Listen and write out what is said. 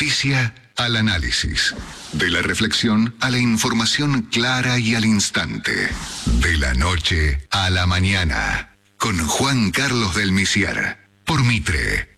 noticia al análisis, de la reflexión a la información clara y al instante, de la noche a la mañana, con Juan Carlos del Misiar, por Mitre